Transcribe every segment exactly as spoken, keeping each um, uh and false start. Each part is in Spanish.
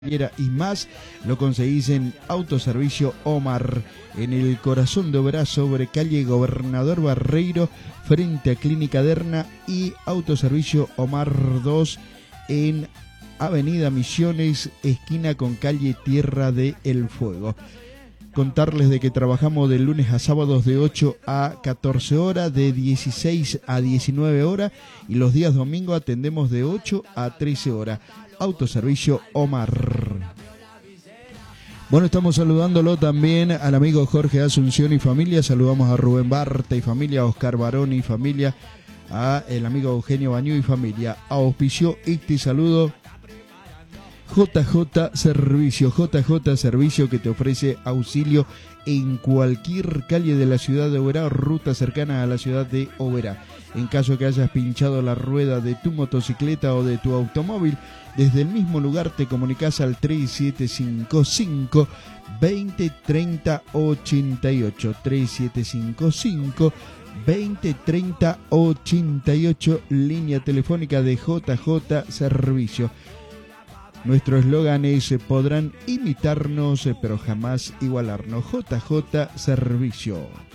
Y más lo conseguís en Autoservicio Omar, en el corazón de Oberá, sobre calle Gobernador Barreiro, frente a Clínica Derna, y Autoservicio Omar dos en Avenida Misiones, esquina con calle Tierra de El Fuego. Contarles de que trabajamos de lunes a sábados de ocho a catorce horas, de dieciséis a diecinueve horas, y los días domingo atendemos de ocho a trece horas. Autoservicio Omar. Bueno, estamos saludándolo también al amigo Jorge Asunción y familia. Saludamos a Rubén Barta y familia, a Oscar Barón y familia, a el amigo Eugenio Bañú y familia. Auspició Icti Saludo J J Servicio, J J Servicio, que te ofrece auxilio en cualquier calle de la ciudad de Oberá o ruta cercana a la ciudad de Oberá. En caso que hayas pinchado la rueda de tu motocicleta o de tu automóvil, desde el mismo lugar te comunicas al tres siete cinco cinco, veinte treinta ochenta y ocho, tres siete cinco cinco, veinte treinta ochenta y ocho, línea telefónica de J J Servicio. Nuestro eslogan es: podrán imitarnos, pero jamás igualarnos. J J Servicio.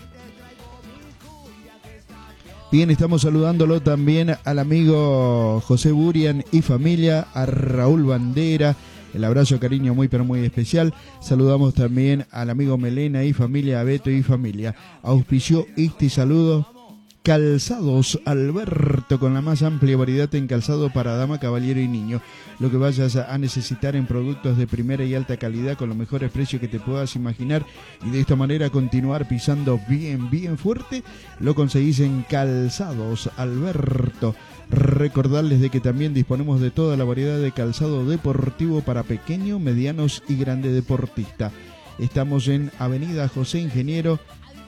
Bien, estamos saludándolo también al amigo José Burian y familia, a Raúl Bandera. El abrazo, cariño muy pero muy especial. Saludamos también al amigo Melena y familia, a Beto y familia. Auspició este saludo Calzados Alberto, con la más amplia variedad en calzado para dama, caballero y niño. Lo que vayas a necesitar en productos de primera y alta calidad con los mejores precios que te puedas imaginar, y de esta manera continuar pisando bien, bien fuerte, lo conseguís en Calzados Alberto. Recordarles de que también disponemos de toda la variedad de calzado deportivo para pequeños, medianos y grandes deportistas. Estamos en Avenida José Ingeniero,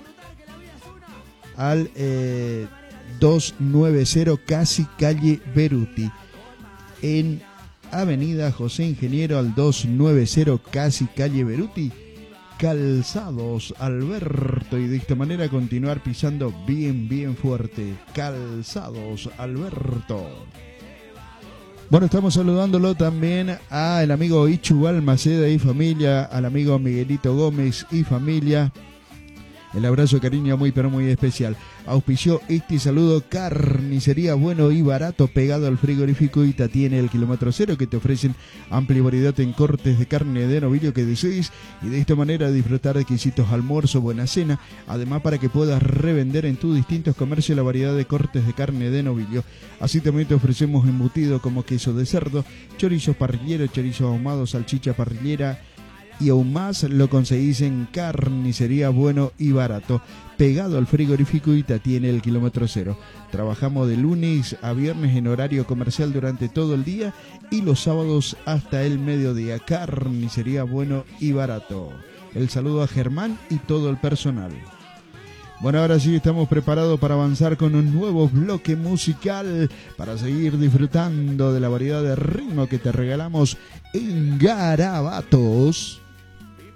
al eh, doscientos noventa, casi calle Beruti. En Avenida José Ingeniero al doscientos noventa, casi calle Beruti, Calzados Alberto, y de esta manera continuar pisando bien, bien fuerte. Calzados Alberto. Bueno, estamos saludándolo también al amigo Ichu Balmaceda y familia, al amigo Miguelito Gómez y familia. El abrazo, cariño muy pero muy especial. Auspició este saludo Carnicería Bueno y Barato, pegado al frigorífico Ita. Tiene el kilómetro cero, que te ofrecen amplia variedad en cortes de carne de novillo que desees, y de esta manera disfrutar de exquisitos almuerzo, buena cena. Además, para que puedas revender en tus distintos comercios la variedad de cortes de carne de novillo. Así también te ofrecemos embutido como queso de cerdo, chorizos parrilleros, chorizos ahumados, salchicha parrillera, y aún más lo conseguís en Carnicería Bueno y Barato, pegado al frigorífico Ita. Tiene el kilómetro cero. Trabajamos de lunes a viernes en horario comercial durante todo el día, y los sábados hasta el mediodía. Carnicería Bueno y Barato. El saludo a Germán y todo el personal. Bueno, ahora sí estamos preparados para avanzar con un nuevo bloque musical, para seguir disfrutando de la variedad de ritmo que te regalamos en Garabatos.